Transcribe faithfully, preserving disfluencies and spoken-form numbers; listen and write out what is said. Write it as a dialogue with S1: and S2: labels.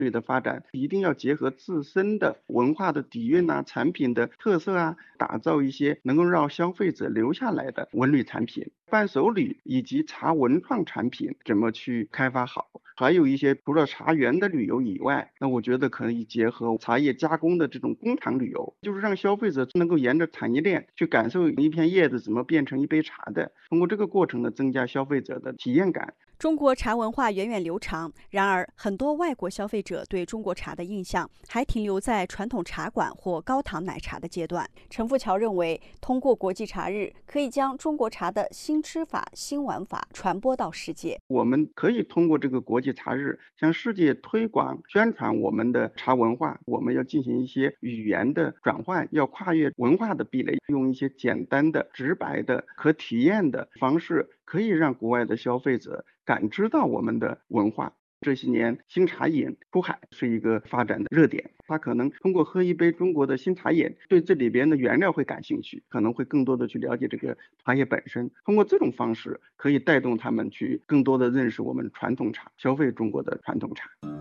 S1: 对的发展一定要结合自身的文化的底蕴啊、产品的特色啊，打造一些能够让消费者留下来的文旅产品。伴手礼以及茶文创产品怎么去开发好？还有一些除了茶园的旅游以外，那我觉得可以结合茶叶加工的这种工厂旅游，就是让消费者能够沿着产业链去感受一片叶子怎么变成一杯茶的，通过这个过程呢，增加消费者的体验感。
S2: 中国茶文化源远流长，然而很多外国消费者对中国茶的印象还停留在传统茶馆或高糖奶茶的阶段。陈富桥认为，通过国际茶日，可以将中国茶的新吃法、新玩法传播到世界。
S1: 我们可以通过这个国际茶日向世界推广宣传我们的茶文化，我们要进行一些语言的转换，要跨越文化的壁垒，用一些简单的、直白的、可体验的方式，可以让国外的消费者感知到我们的文化。这些年新茶饮出海是一个发展的热点，他可能通过喝一杯中国的新茶饮，对这里边的原料会感兴趣，可能会更多的去了解这个茶叶本身，通过这种方式可以带动他们去更多的认识我们传统茶，消费中国的传统茶。